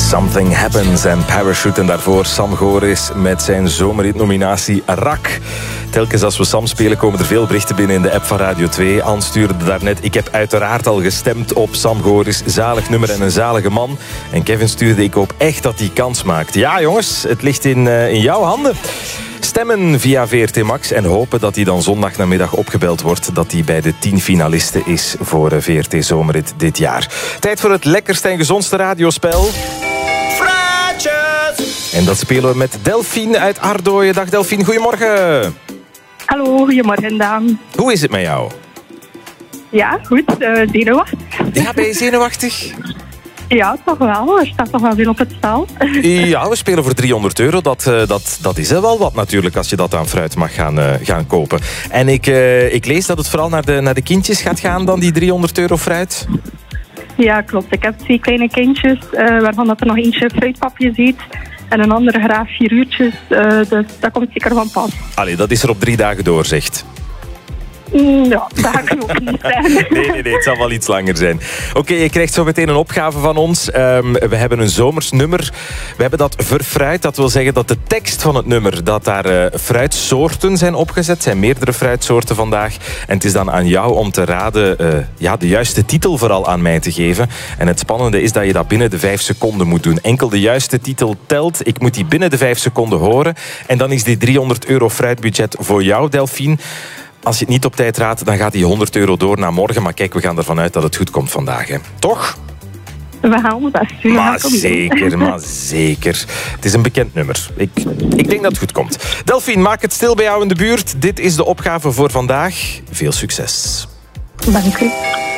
Something Happens en Parachute. En daarvoor Sam Goris met zijn zomerhit-nominatie Rak. Telkens als we Sam spelen komen er veel berichten binnen in de app van Radio 2. Anne stuurde daarnet: ik heb uiteraard al gestemd op Sam Goris. Zalig nummer en een zalige man. En Kevin stuurde: ik hoop echt dat hij kans maakt. Ja jongens, het ligt in jouw handen. Stemmen via VRT Max en hopen dat hij dan zondagnamiddag opgebeld wordt. Dat hij bij de 10 finalisten is voor VRT Zomerrit dit jaar. Tijd voor het lekkerste en gezondste radiospel. Fruitjes! En dat spelen we met Delphine uit Ardooien. Dag Delphine, goedemorgen. Hallo, goedemorgen Daan. Hoe is het met jou? Ja, goed. Zenuwachtig. Ja, ben je zenuwachtig? Ja, toch wel. Er staat toch wel veel op het spel. Ja, we spelen voor €300. Dat is wel wat natuurlijk als je dat aan fruit mag gaan kopen. En ik lees dat het vooral naar de kindjes gaat gaan dan, die €300 fruit. Ja, klopt. Ik heb 2 kleine kindjes, waarvan dat er nog eentje fruitpapjes eet. En een andere graag 4 uurtjes. Dus dat komt zeker van pas. Allee, dat is er op 3 dagen door, zegt. Ja, dat ga ik ook niet zijn. Nee, het zal wel iets langer zijn. Oké, je krijgt zo meteen een opgave van ons. We hebben een zomers nummer. We hebben dat verfruit. Dat wil zeggen dat de tekst van het nummer, dat daar fruitsoorten zijn opgezet. Het zijn meerdere fruitsoorten vandaag. En het is dan aan jou om te raden, de juiste titel vooral aan mij te geven. En het spannende is dat je dat binnen de 5 seconden moet doen. Enkel de juiste titel telt. Ik moet die binnen de 5 seconden horen. En dan is die €300 fruitbudget voor jou, Delphine. Als je het niet op tijd raadt, dan gaat die €100 door naar morgen. Maar kijk, we gaan ervan uit dat het goed komt vandaag. Hè? Toch? We gaan ons best doen. Maar zeker. Het is een bekend nummer. Ik denk dat het goed komt. Delphine, maak het stil bij jou in de buurt. Dit is de opgave voor vandaag. Veel succes. Dank u.